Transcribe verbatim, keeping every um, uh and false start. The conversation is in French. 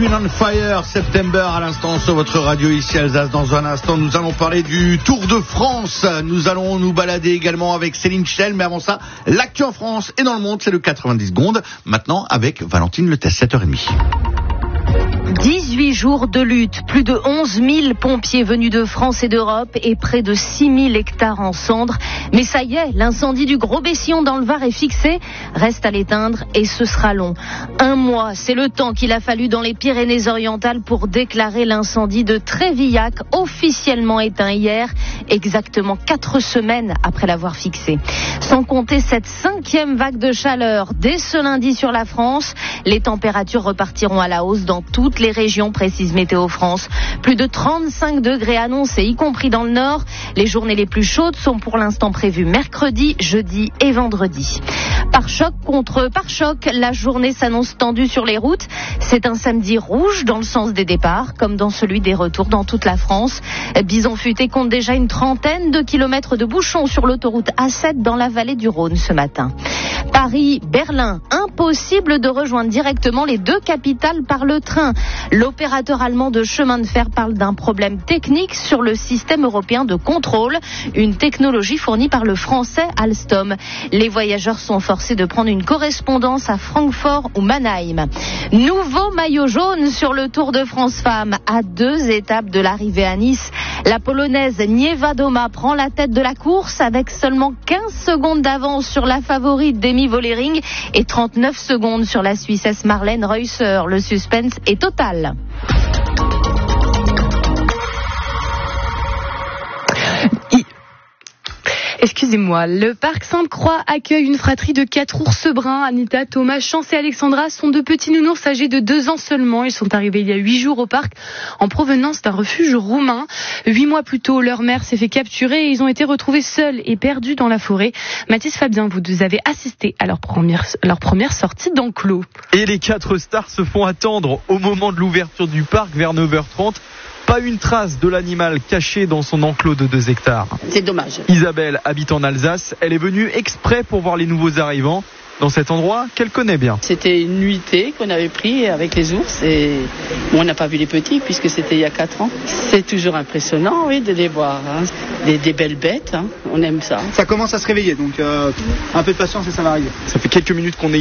Queen on Fire, September à l'instant sur votre radio ici Alsace. Dans un instant, nous allons parler du Tour de France. Nous allons nous balader également avec Céline Schell. Mais avant ça, l'actu en France et dans le monde, c'est le quatre-vingt-dix secondes. Maintenant, avec Valentine Le Test, sept heures trente. dix-huit jours de lutte, plus de onze mille pompiers venus de France et d'Europe et près de six mille hectares en cendres. Mais ça y est, l'incendie du Gros Bessillon dans le Var est fixé. Reste à l'éteindre et ce sera long. Un mois, c'est le temps qu'il a fallu dans les Pyrénées-Orientales pour déclarer l'incendie de Trévillac, officiellement éteint hier, exactement quatre semaines après l'avoir fixé. Sans compter cette cinquième vague de chaleur dès ce lundi sur la France, les températures repartiront à la hausse dans toutes les régions, précise Météo France. Plus de trente-cinq degrés annoncés, y compris dans le nord. Les journées les plus chaudes sont pour l'instant prévues mercredi, jeudi et vendredi. Par choc contre par choc, la journée s'annonce tendue sur les routes. C'est un samedi rouge dans le sens des départs, comme dans celui des retours dans toute la France. Bison Futé compte déjà une trentaine de kilomètres de bouchons sur l'autoroute A sept dans la vallée du Rhône ce matin. Paris, Berlin, impossible de rejoindre directement les deux capitales par le train. L'opérateur allemand de chemin de fer parle d'un problème technique sur le système européen de contrôle, une technologie fournie par le français Alstom. Les voyageurs sont forcés de prendre une correspondance à Francfort ou Mannheim. Nouveau maillot jaune sur le Tour de France Femmes à deux étapes de l'arrivée à Nice. La Polonaise Niewiadoma prend la tête de la course avec seulement quinze secondes d'avance sur la favorite Demi Vollering et trente-neuf secondes sur la Suissesse Marlène Reusser. Le suspense est total. Excusez-moi, le parc Sainte-Croix accueille une fratrie de quatre ours bruns. Anita, Thomas, Chance et Alexandra sont deux petits nounours âgés de deux ans seulement. Ils sont arrivés il y a huit jours au parc en provenance d'un refuge roumain. Huit mois plus tôt, leur mère s'est fait capturer et ils ont été retrouvés seuls et perdus dans la forêt. Mathis Fabien, vous avez assisté à leur première, leur première sortie d'enclos. Et les quatre stars se font attendre au moment de l'ouverture du parc vers neuf heures trente. Pas une trace de l'animal caché dans son enclos de deux hectares. C'est dommage. Isabelle habite en Alsace. Elle est venue exprès pour voir les nouveaux arrivants dans cet endroit qu'elle connaît bien. C'était une nuitée qu'on avait pris avec les ours et on n'a pas vu les petits puisque c'était il y a quatre ans. C'est toujours impressionnant, oui, de les voir. Hein. Des, des belles bêtes, hein. On aime ça. Ça commence à se réveiller, donc euh, un peu de patience et ça va arriver. Ça fait quelques minutes qu'on est